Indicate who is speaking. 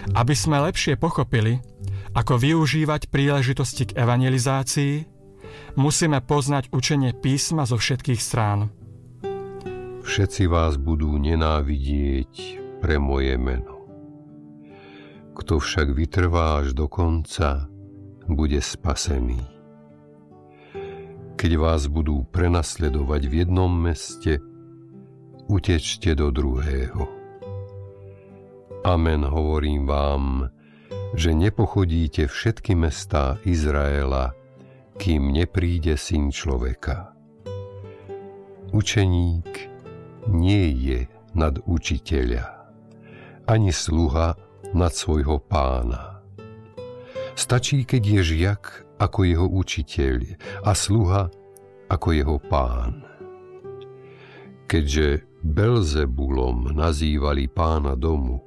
Speaker 1: Aby sme lepšie pochopili, ako využívať príležitosti k evangelizácii, musíme poznať učenie písma zo všetkých strán.
Speaker 2: Všetci vás budú nenávidieť pre moje meno. Kto však vytrvá až do konca, bude spasený. Keď vás budú prenasledovať v jednom meste, utečte do druhého. Amen, hovorím vám, že nepochodíte všetky mestá Izraela, kým nepríde Syn človeka. Učeník nie je nad učiteľa, ani sluha nad svojho pána. Stačí, keď je žiak ako jeho učiteľ a sluha ako jeho pán. Keďže Belzebulom nazývali pána domu,